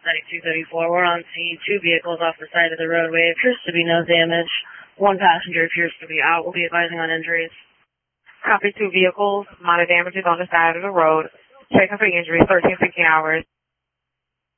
9234, we're on scene. 2 vehicles off the side of the roadway. Appears to be no damage. 1 passenger appears to be out. We'll be advising on injuries. Copy. 2 vehicles, minor damages on the side of the road. Checking for injuries, 13-16 hours.